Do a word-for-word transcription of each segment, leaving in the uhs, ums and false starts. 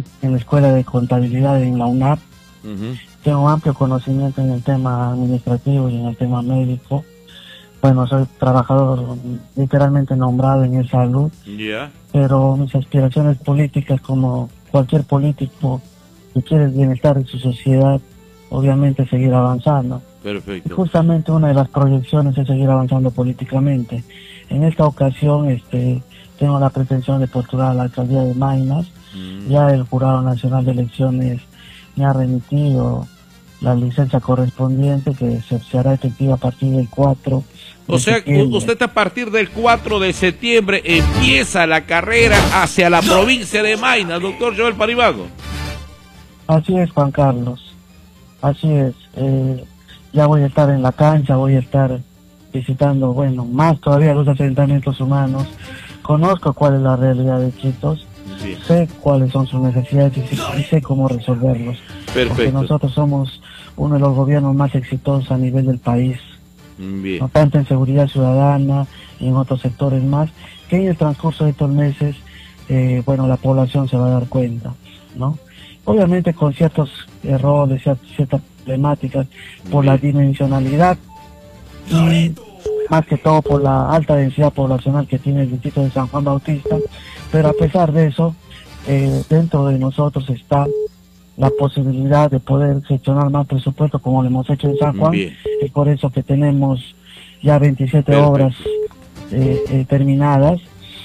en la Escuela de Contabilidad en la UNAP. Uh-huh. Tengo amplio conocimiento en el tema administrativo y en el tema médico. Bueno, soy trabajador literalmente nombrado en el salud, yeah. Pero mis aspiraciones políticas, como cualquier político que quiere el bienestar de su sociedad, obviamente seguir avanzando. Perfecto. Y justamente una de las proyecciones es seguir avanzando políticamente. En esta ocasión este, tengo la pretensión de postular a la alcaldía de Maynas. Mm. Ya el Jurado Nacional de Elecciones me ha remitido la licencia correspondiente, que se, se hará efectiva a partir del cuatro. O sea, septiembre. Usted a partir del cuatro de septiembre empieza la carrera hacia la provincia de Maynas, doctor Joel Panimago. Así es, Juan Carlos. Así es. Eh, ya voy a estar en la cancha, voy a estar visitando, bueno, más todavía los asentamientos humanos. Conozco cuál es la realidad de Iquitos. Sí. Sé cuáles son sus necesidades y, y sé cómo resolverlos. Perfecto. Porque nosotros somos uno de los gobiernos más exitosos a nivel del país. Bien. No tanto en seguridad ciudadana y en otros sectores más, que en el transcurso de estos meses, eh, bueno, la población se va a dar cuenta, ¿no? Obviamente con ciertos errores, ciertas problemáticas por Bien. La dimensionalidad y más que todo por la alta densidad poblacional que tiene el distrito de San Juan Bautista, pero a pesar de eso, eh, dentro de nosotros está la posibilidad de poder gestionar más presupuesto como lo hemos hecho en San Juan. Bien. Es por eso que tenemos ya veintisiete Perfecto. Obras eh, eh, terminadas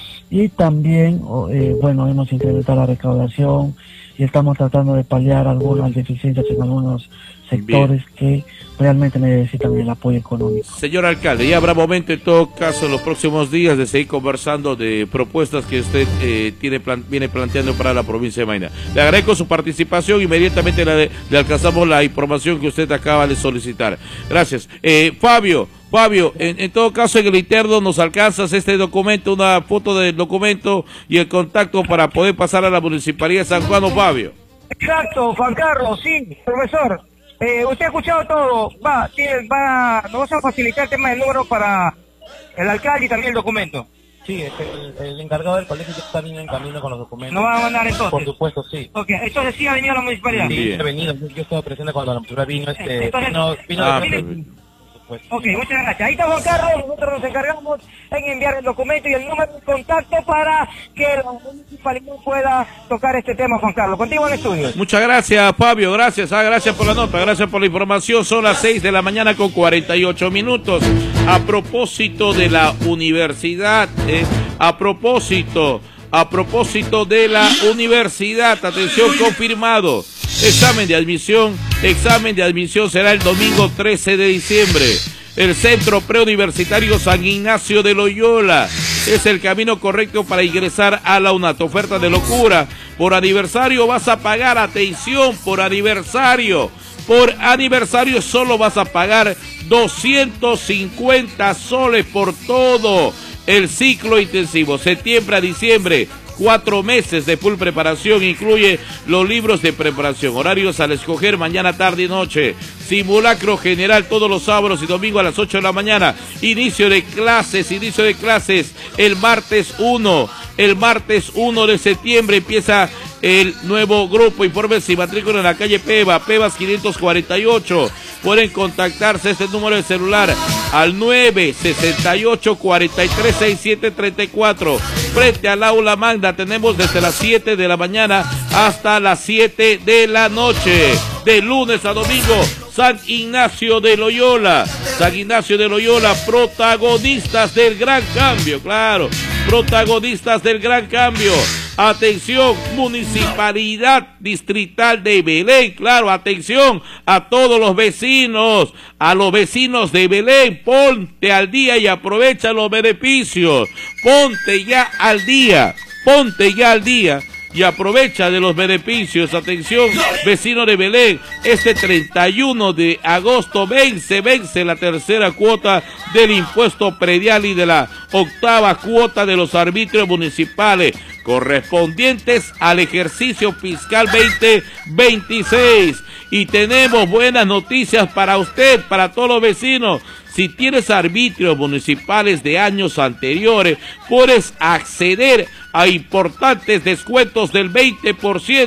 y también, eh, bueno, hemos incrementado la recaudación y estamos tratando de paliar algunas deficiencias en algunos sectores Bien. Que realmente necesitan el apoyo económico. Señor alcalde, ya habrá momento en todo caso en los próximos días de seguir conversando de propuestas que usted eh, tiene plan, viene planteando para la provincia de Maynas. Le agradezco su participación, inmediatamente le, le alcanzamos la información que usted acaba de solicitar. Gracias. Eh, Fabio, Fabio, en, en todo caso en el interno nos alcanzas este documento, una foto del documento y el contacto para poder pasar a la Municipalidad de San Juan, ¿o Fabio? Exacto, Juan Carlos, sí, profesor. Eh, usted ha escuchado todo, va, tiene, va, nos vas a facilitar el tema del número para el alcalde y también el documento. Sí, el, el encargado del colegio está bien en camino con los documentos. ¿Nos va a mandar entonces? Por supuesto, sí. Ok, entonces sí ha venido a la municipalidad. Sí, ha venido, yo, yo estaba presente cuando la municipalidad vino, este, entonces, vino, vino ah, de... Pues, ok, muchas gracias. Ahí está Juan Carlos, nosotros nos encargamos en enviar el documento y el número de contacto para que la municipalidad pueda tocar este tema, Juan Carlos. Contigo en el estudio. Muchas gracias, Fabio, gracias, ah, gracias por la nota, gracias por la información. Son las seis de la mañana con cuarenta y ocho minutos. A propósito de la universidad, eh, a propósito, a propósito de la universidad, atención, confirmado. Examen de admisión, examen de admisión será el domingo trece de diciembre. El Centro Preuniversitario San Ignacio de Loyola es el camino correcto para ingresar a la UNAT. Oferta de locura. Por aniversario vas a pagar, atención, por aniversario. Por aniversario solo vas a pagar doscientos cincuenta soles por todo el ciclo intensivo. Septiembre a diciembre. Cuatro meses de full preparación, incluye los libros de preparación, horarios al escoger, mañana, tarde y noche, simulacro general todos los sábados y domingos a las ocho de la mañana, inicio de clases, inicio de clases el martes uno, el martes uno de septiembre empieza el nuevo grupo. Informes y matrícula en la calle Peva, Pevas quinientos cuarenta y ocho. Pueden contactarse a este número de celular al nueve sesenta y ocho, cuarenta y tres, sesenta y siete treinta y cuatro. Frente al aula magna tenemos desde las siete de la mañana hasta las siete de la noche. De lunes a domingo, San Ignacio de Loyola. San Ignacio de Loyola, protagonistas del gran cambio, claro. Protagonistas del gran cambio. Atención, Municipalidad Distrital de Belén, claro, atención a todos los vecinos, a los vecinos de Belén, ponte al día y aprovecha los beneficios, ponte ya al día, ponte ya al día y aprovecha de los beneficios. Atención, vecinos de Belén, este treinta y uno de agosto vence, vence la tercera cuota del impuesto predial y de la octava cuota de los arbitrios municipales correspondientes al ejercicio fiscal veinte veintiséis. Y tenemos buenas noticias para usted, para todos los vecinos. Si tienes arbitrios municipales de años anteriores, puedes acceder a importantes descuentos del veinte por ciento.